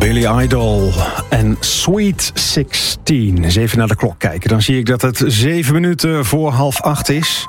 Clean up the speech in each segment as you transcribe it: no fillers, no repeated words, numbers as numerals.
Billy Idol en Sweet 16. Eens even naar de klok kijken. Dan zie ik dat het 7 minuten voor 7:30 is.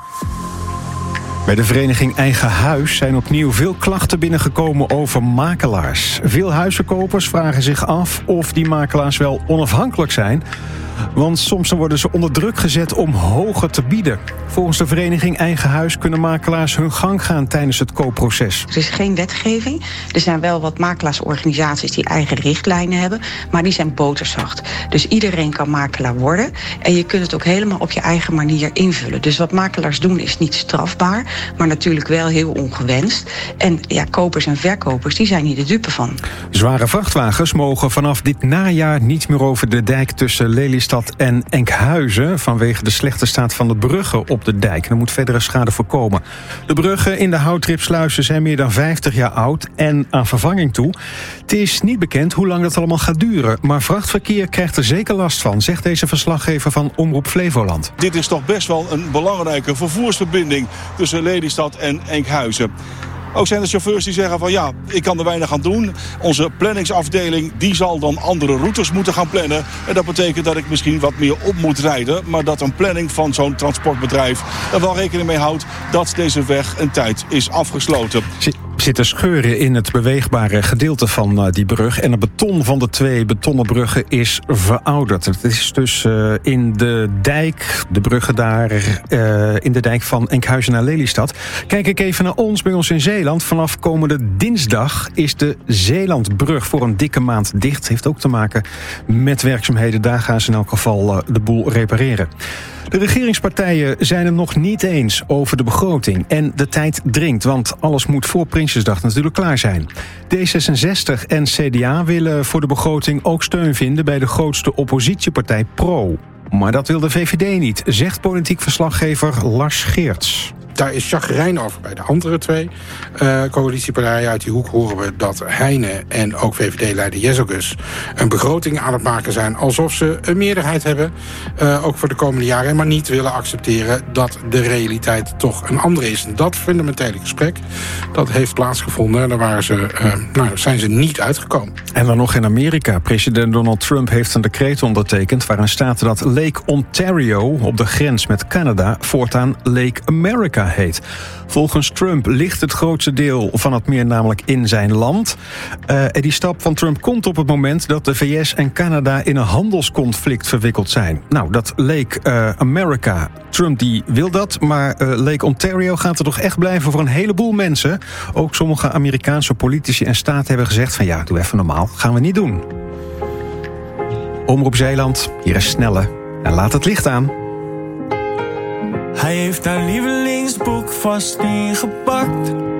Bij de vereniging Eigen Huis zijn opnieuw veel klachten binnengekomen over makelaars. Veel huizenkopers vragen zich af of die makelaars wel onafhankelijk zijn. Want soms dan worden ze onder druk gezet om hoger te bieden. Volgens de vereniging Eigen Huis kunnen makelaars hun gang gaan tijdens het koopproces. Er is geen wetgeving. Er zijn wel wat makelaarsorganisaties die eigen richtlijnen hebben, maar die zijn boterzacht. Dus iedereen kan makelaar worden en je kunt het ook helemaal op je eigen manier invullen. Dus wat makelaars doen is niet strafbaar, maar natuurlijk wel heel ongewenst. En ja, kopers en verkopers die zijn hier de dupe van. Zware vrachtwagens mogen vanaf dit najaar niet meer over de dijk tussen Lelystad en Enkhuizen vanwege de slechte staat van de bruggen op de dijk. Er moet verdere schade voorkomen. De bruggen in de Houtripsluizen zijn meer dan 50 jaar oud en aan vervanging toe. Het is niet bekend hoe lang dat allemaal gaat duren, maar vrachtverkeer krijgt er zeker last van, zegt deze verslaggever van Omroep Flevoland. Dit is toch best wel een belangrijke vervoersverbinding tussen Lelystad en Enkhuizen. Ook zijn er chauffeurs die zeggen van ja, ik kan er weinig aan doen. Onze planningsafdeling die zal dan andere routes moeten gaan plannen. En dat betekent dat ik misschien wat meer op moet rijden. Maar dat een planning van zo'n transportbedrijf er wel rekening mee houdt dat deze weg een tijd is afgesloten. Zitten scheuren in het beweegbare gedeelte van die brug. En het beton van de 2 betonnen bruggen is verouderd. Het is dus in de dijk, de bruggen daar, in de dijk van Enkhuizen naar Lelystad. Kijk ik even naar ons, bij ons in Zeeland. Vanaf komende dinsdag is de Zeelandbrug voor een dikke maand dicht. Heeft ook te maken met werkzaamheden. Daar gaan ze in elk geval de boel repareren. De regeringspartijen zijn het nog niet eens over de begroting. En de tijd dringt, want alles moet voor Prinsjesdag natuurlijk klaar zijn. D66 en CDA willen voor de begroting ook steun vinden bij de grootste oppositiepartij Pro. Maar dat wil de VVD niet, zegt politiek verslaggever Lars Geerts. Daar is chagrijn over bij de andere 2 coalitiepartijen. Uit die hoek horen we dat Heine en ook VVD-leider Jezelgus een begroting aan het maken zijn alsof ze een meerderheid hebben, ook voor de komende jaren, maar niet willen accepteren dat de realiteit toch een andere is. En dat fundamentele gesprek, dat heeft plaatsgevonden en daar zijn ze niet uitgekomen. En dan nog in Amerika. President Donald Trump heeft een decreet ondertekend waarin staat dat Lake Ontario op de grens met Canada voortaan Lake America heet. Volgens Trump ligt het grootste deel van het meer namelijk in zijn land. En die stap van Trump komt op het moment dat de VS en Canada in een handelsconflict verwikkeld zijn. Nou, dat Lake America, Trump die wil dat, maar Lake Ontario gaat er toch echt blijven voor een heleboel mensen. Ook sommige Amerikaanse politici en staten hebben gezegd van ja, doe even normaal, gaan we niet doen. Omroep Zeeland, hier is Snelle en laat het licht aan. Hij heeft haar lievelingsboek vast ingepakt.